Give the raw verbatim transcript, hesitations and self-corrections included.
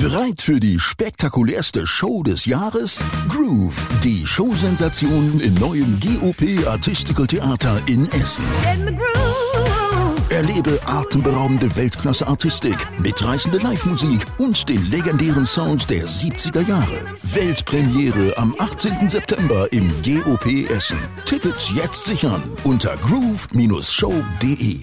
Bereit für die spektakulärste Show des Jahres? Groove, die Showsensation im neuen G O P Artistical Theater in Essen. In the groove. Erlebe atemberaubende Weltklasse-Artistik, mitreißende Live-Musik und den legendären Sound der siebziger Jahre. Weltpremiere am achtzehnten September im G O P Essen. Tickets jetzt sichern unter groove Bindestrich show punkt de.